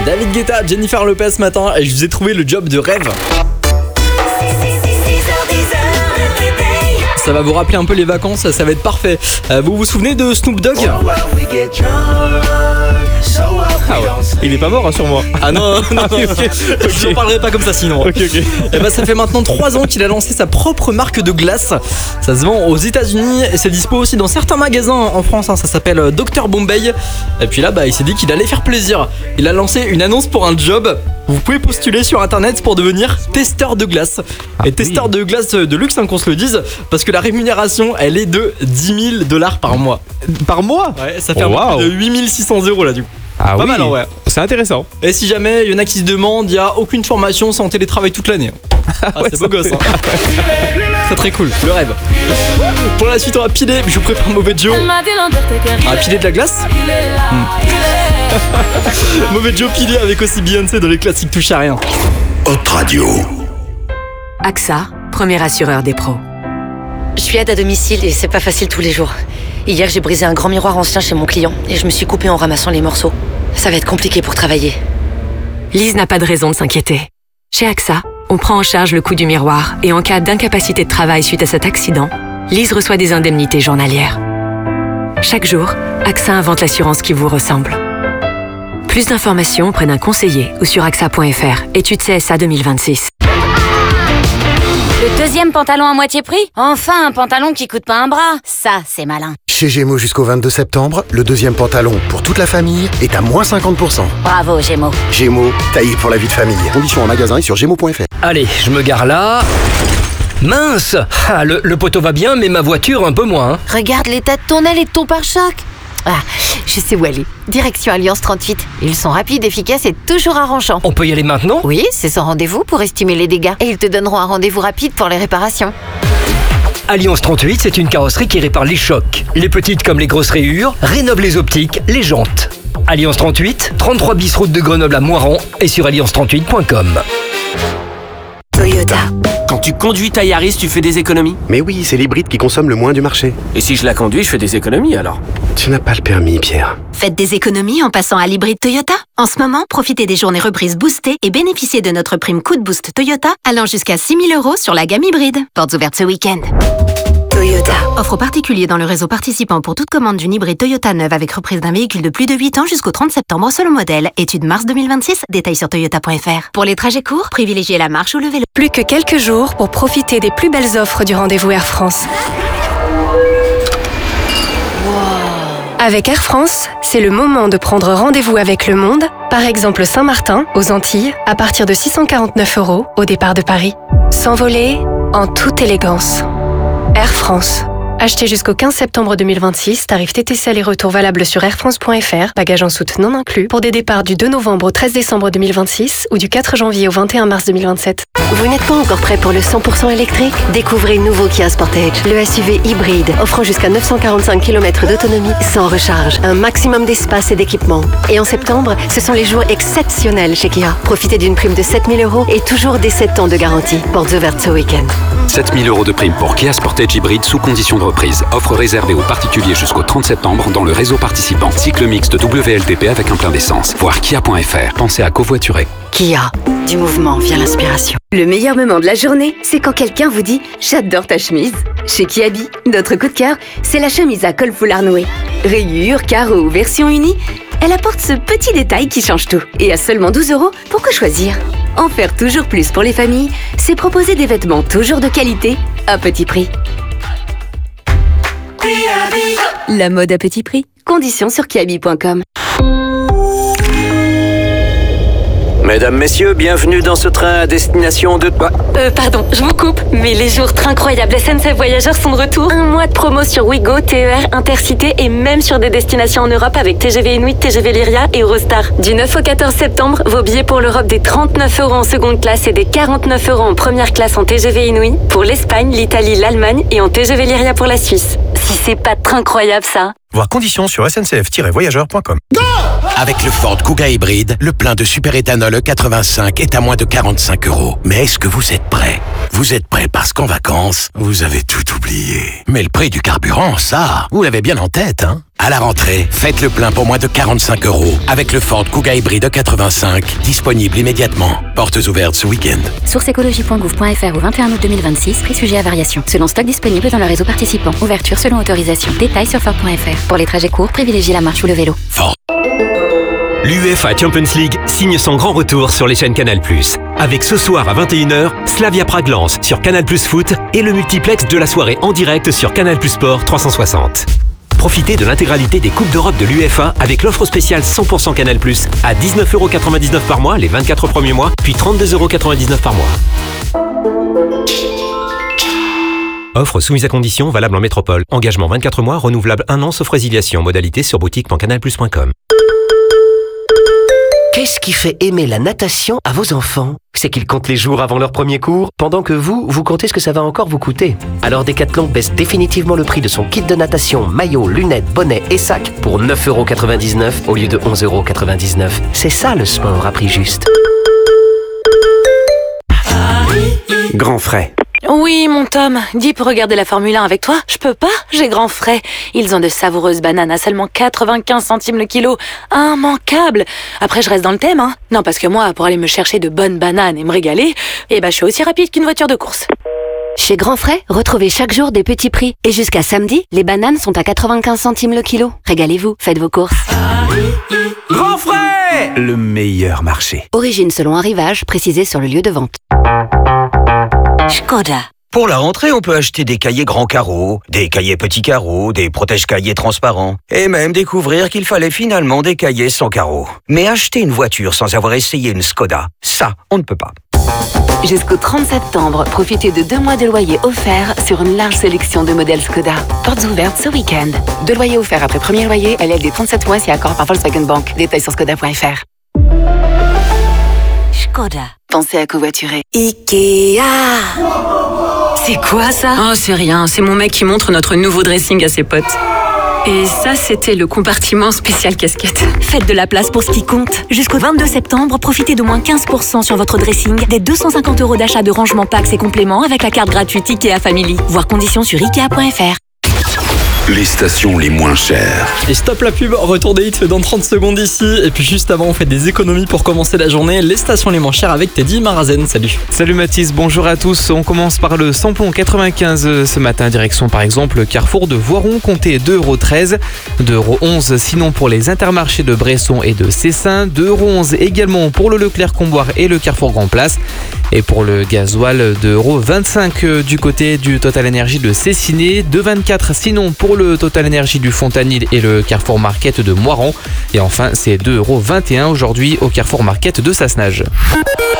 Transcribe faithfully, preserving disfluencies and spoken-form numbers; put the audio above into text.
David Guetta, Jennifer Lopez ce matin et je vous ai trouvé le job de rêve. Ça va vous rappeler un peu les vacances, ça va être parfait. Euh, vous vous souvenez de Snoop Dogg ? Ah ouais. Il est pas mort hein, sur moi. Ah non, non, non, non. Okay. J'en parlerai pas comme ça sinon. Ok, ok. Et bah, ça fait maintenant trois ans qu'il a lancé sa propre marque de glace. Ça se vend aux États-Unis et c'est dispo aussi dans certains magasins en France. Hein. Ça s'appelle docteur Bombay. Et puis là, bah, il s'est dit qu'il allait faire plaisir. Il a lancé une annonce pour un job. Vous pouvez postuler sur internet pour devenir testeur de glace. Ah, et testeur oui. de glace de luxe, hein, qu'on se le dise, parce que la rémunération, elle est de dix mille dollars par mois. Par mois ? Ouais, ça fait oh, un wow. peu de huit mille six cents euros là du coup. Ah pas oui, mal en vrai. C'est intéressant. Et si jamais il y en a qui se demandent, il n'y a aucune formation, c'est en télétravail toute l'année. Ah, ouais, c'est beau gosse. Hein. C'est très cool, le rêve. Pour la suite, on va piler. Je vous prépare Mauvais Joe. On va piler de la glace. hmm. Mauvais Joe pilé avec aussi Beyoncé dans les classiques touche à rien. Hot Radio. A X A, premier assureur des pros. Je suis aide à domicile et c'est pas facile tous les jours. Hier, j'ai brisé un grand miroir ancien chez mon client et je me suis coupée en ramassant les morceaux. Ça va être compliqué pour travailler. Lise n'a pas de raison de s'inquiéter. Chez A X A, on prend en charge le coût du miroir et en cas d'incapacité de travail suite à cet accident, Lise reçoit des indemnités journalières. Chaque jour, A X A invente l'assurance qui vous ressemble. Plus d'informations auprès d'un conseiller ou sur A X A point F R. Étude C S A deux mille vingt-six. Le deuxième pantalon à moitié prix ? Enfin, un pantalon qui coûte pas un bras. Ça, c'est malin. Chez Gémeaux jusqu'au vingt-deux septembre, le deuxième pantalon pour toute la famille est à moins cinquante pour cent. Bravo, Gémeaux. Gémeaux, taillé pour la vie de famille. Conditions en magasin et sur gémeaux point F R. Allez, je me gare là. Mince, ah, le, le poteau va bien, mais ma voiture un peu moins. Hein. Regarde l'état de ton aile et de ton pare-choc. Ah, je sais où aller. Direction Alliance trente-huit. Ils sont rapides, efficaces et toujours arrangeants. On peut y aller maintenant ? Oui, c'est sans rendez-vous pour estimer les dégâts. Et ils te donneront un rendez-vous rapide pour les réparations. Alliance trente-huit, c'est une carrosserie qui répare les chocs. Les petites comme les grosses rayures, rénove les optiques, les jantes. Alliance trente-huit, trente-trois bis route de Grenoble à Moiran et sur alliance trente-huit point com. Toyota. Quand tu conduis ta Yaris, tu fais des économies ? Mais oui, c'est l'hybride qui consomme le moins du marché. Et si je la conduis, je fais des économies alors ? Tu n'as pas le permis, Pierre. Faites des économies en passant à l'hybride Toyota. En ce moment, profitez des journées reprises boostées et bénéficiez de notre prime coup de boost Toyota allant jusqu'à six mille euros sur la gamme hybride. Portes ouvertes ce week-end. Toyota. Offre aux particuliers dans le réseau participant pour toute commande d'une hybride Toyota neuve avec reprise d'un véhicule de plus de huit ans jusqu'au trente septembre selon modèle. Étude mars deux mille vingt-six, détails sur toyota point F R. Pour les trajets courts, privilégiez la marche ou le vélo. Plus que quelques jours pour profiter des plus belles offres du rendez-vous Air France. Wow. Avec Air France, c'est le moment de prendre rendez-vous avec le monde, par exemple Saint-Martin, aux Antilles, à partir de six cent quarante-neuf euros au départ de Paris. S'envoler en toute élégance. Air France. Acheté jusqu'au quinze septembre deux mille vingt-six, tarif T T C aller-retour valable sur air france point F R, bagages en soute non inclus, pour des départs du deux novembre au treize décembre deux mille vingt-six ou du quatre janvier au vingt et un mars deux mille vingt-sept. Vous n'êtes pas encore prêt pour le cent pour cent électrique ? Découvrez le nouveau Kia Sportage, le S U V hybride, offrant jusqu'à neuf cent quarante-cinq kilomètres d'autonomie sans recharge, un maximum d'espace et d'équipement. Et en septembre, ce sont les jours exceptionnels chez Kia. Profitez d'une prime de sept mille euros et toujours des sept ans de garantie. Portes ouvertes ce week-end. sept mille euros de prime pour Kia Sportage hybride sous condition de reprise. Offre réservée aux particuliers jusqu'au trente septembre dans le réseau participant. Cycle mixte W L T P avec un plein d'essence. Voir kia point F R. Pensez à covoiturer. Kia. Du mouvement vient l'inspiration. Le meilleur moment de la journée, c'est quand quelqu'un vous dit « J'adore ta chemise ». Chez Kiabi, notre coup de cœur, c'est la chemise à col foulard noué. Rayures, carreaux ou version unie, elle apporte ce petit détail qui change tout. Et à seulement douze euros, pourquoi choisir ? En faire toujours plus pour les familles, c'est proposer des vêtements toujours de qualité, à petit prix. La mode à petit prix. Conditions sur kiabi point com. Mesdames, messieurs, bienvenue dans ce train à destination de... Euh, pardon, je vous coupe, mais les jours très incroyables S N C F Voyageurs sont de retour. Un mois de promo sur Ouigo, T E R, Intercité et même sur des destinations en Europe avec T G V Inuit, T G V Lyria et Eurostar. Du neuf au quatorze septembre, vos billets pour l'Europe des trente-neuf euros en seconde classe et des quarante-neuf euros en première classe en T G V Inuit, pour l'Espagne, l'Italie, l'Allemagne et en T G V Lyria pour la Suisse. Si c'est pas très incroyable ça. Voir conditions sur S N C F tiret voyageurs point com. Avec le Ford Kuga hybride, le plein de superéthanol E quatre-vingt-cinq est à moins de quarante-cinq euros. Mais est-ce que vous êtes prêts ? Vous êtes prêts parce qu'en vacances, vous avez tout oublié. Mais le prix du carburant, ça, vous l'avez bien en tête, hein ? À la rentrée, faites le plein pour moins de quarante-cinq euros avec le Ford Kuga hybride quatre-vingt-cinq, disponible immédiatement. Portes ouvertes ce week-end. Source écologie point gouv point fr au vingt et un août deux mille vingt-six, prix sujet à variation. Selon stock disponible dans le réseau participant. Ouverture selon autorisation. Détails sur ford point fr. Pour les trajets courts, privilégiez la marche ou le vélo. Ford. L'UEFA Champions League signe son grand retour sur les chaînes Canal plus. Avec ce soir à vingt et une heures, Slavia Prague-Lens sur Canal plus Foot et le multiplex de la soirée en direct sur Canal plus Sport trois cent soixante. Profitez de l'intégralité des Coupes d'Europe de l'UEFA avec l'offre spéciale cent pour cent Canal plus à dix-neuf euros quatre-vingt-dix-neuf par mois les vingt-quatre premiers mois, puis trente-deux euros quatre-vingt-dix-neuf par mois. Offre soumise à condition, valable en métropole. Engagement vingt-quatre mois, renouvelable un an sauf résiliation. Modalité sur boutique point canal plus point com. Qu'est-ce qui fait aimer la natation à vos enfants? C'est qu'ils comptent les jours avant leur premier cours, pendant que vous, vous comptez ce que ça va encore vous coûter. Alors Decathlon baisse définitivement le prix de son kit de natation, maillot, lunettes, bonnet et sac pour neuf euros quatre-vingt-dix-neuf au lieu de onze euros quatre-vingt-dix-neuf. C'est ça le sport à prix juste. Grand frais. Oui, mon Tom, dis pour regarder la Formule un avec toi. Je peux pas, j'ai grand frais. Ils ont de savoureuses bananes à seulement quatre-vingt-quinze centimes le kilo. Immanquable. Après, je reste dans le thème, hein. Non, parce que moi, pour aller me chercher de bonnes bananes et me régaler, eh ben, je suis aussi rapide qu'une voiture de course. Chez Grand Frais, retrouvez chaque jour des petits prix. Et jusqu'à samedi, les bananes sont à quatre-vingt-quinze centimes le kilo. Régalez-vous, faites vos courses. Grand frais, le meilleur marché. Origine selon arrivage, précisé sur le lieu de vente. Skoda. Pour la rentrée, on peut acheter des cahiers grands carreaux, des cahiers petits carreaux, des protège-cahiers transparents, et même découvrir qu'il fallait finalement des cahiers sans carreaux. Mais acheter une voiture sans avoir essayé une Skoda, ça, on ne peut pas. Jusqu'au trente septembre, profitez de deux mois de loyer offerts sur une large sélection de modèles Skoda. Portes ouvertes ce week-end. Deux loyers offerts après premier loyer, L L D trente-sept mois si accord par Volkswagen Bank. Détails sur skoda point fr. Skoda. Pensez à covoiturer. Ikea. C'est quoi ça? Oh, c'est rien, c'est mon mec qui montre notre nouveau dressing à ses potes. Et ça, c'était le compartiment spécial casquette. Faites de la place pour ce qui compte. Jusqu'au vingt-deux septembre, profitez d'au moins quinze pour cent sur votre dressing, des deux cent cinquante euros d'achat de rangement packs et compléments avec la carte gratuite Ikea Family. Voir conditions sur ikea point fr. Les stations les moins chères. Et stop la pub, retour des hits dans trente secondes ici. Et puis juste avant, on fait des économies pour commencer la journée. Les stations les moins chères avec Teddy Marazen. Salut. Salut Mathis, bonjour à tous. On commence par le samplon quatre-vingt-quinze ce matin. Direction par exemple le carrefour de Voiron, comptez deux euros treize, deux euros onze sinon pour les intermarchés de Bresson et de Cessin, deux euros onze également pour le Leclerc-Comboire et le carrefour Grand Place. Et pour le gasoil, deux euros vingt-cinq du côté du Total Énergie de Cessiné, deux euros vingt-quatre sinon pour le Total Énergie du Fontanil et le Carrefour Market de Moiran. Et enfin, c'est deux euros vingt et un aujourd'hui au Carrefour Market de Sassenage.